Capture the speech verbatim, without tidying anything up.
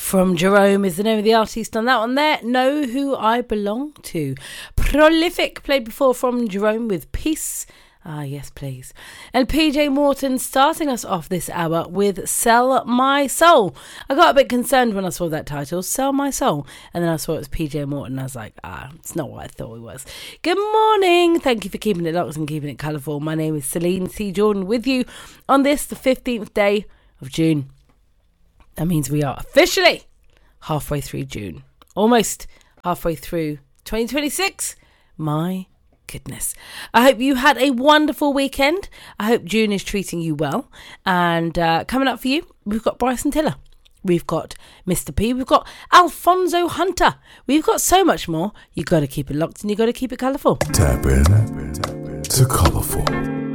From Jerome is the name of the artist on that one there. Know Who I Belong To. Prolific played before From Jerome with Peace. Ah, yes, please. And P J Morton starting us off this hour with Sell My Soul. I got a bit concerned when I saw that title, Sell My Soul. And then I saw it was P J Morton. And I was like, ah, it's not what I thought it was. Good morning. Thank you for keeping it locked and keeping it colourful. My name is Celine C. Jordan with you on this, the fifteenth day of June. That means we are officially halfway through June. Almost halfway through twenty twenty-six. My goodness. I hope you had a wonderful weekend. I hope June is treating you well. And uh, coming up for you, we've got Bryson Tiller. We've got Mister P. We've got Alfonso Hunter. We've got so much more. You've got to keep it locked and you've got to keep it colourful. Tap in to colourful.